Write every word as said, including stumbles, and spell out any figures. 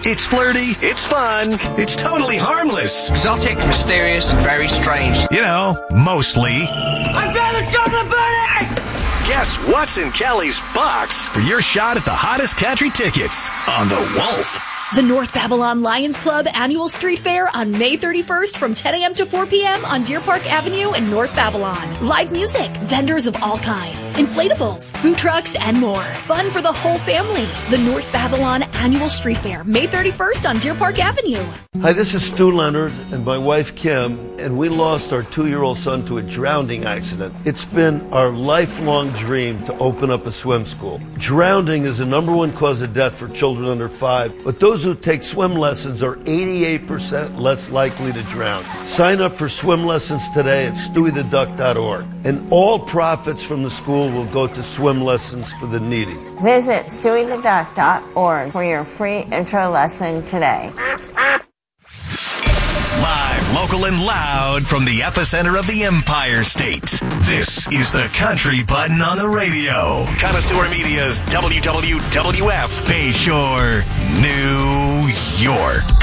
It's flirty, it's fun, it's totally harmless. Exotic, mysterious, very strange. You know, mostly. I found a chocolate bunny! Guess what's in Kelly's box for your shot at the hottest country tickets on The Wolf. The North Babylon Lions Club Annual Street Fair on May thirty-first from ten a.m. to four p.m. on Deer Park Avenue in North Babylon. Live music, vendors of all kinds, inflatables, food trucks, and more. Fun for the whole family. The North Babylon Annual Street Fair, May thirty-first on Deer Park Avenue. Hi, this is Stu Leonard and my wife Kim, and we lost our two-year-old son to a drowning accident. It's been our lifelong dream to open up a swim school. Drowning is the number one cause of death for children under five, but those who take swim lessons are eighty-eight percent less likely to drown. Sign up for swim lessons today at stewie the duck dot org, and all profits from the school will go to swim lessons for the needy. Visit stewie the duck dot org for your free intro lesson today. Live, local, and loud from the epicenter of the Empire State. This is the Country Button on the Radio. Connoisseur Media's W W W F Bayshore, New York.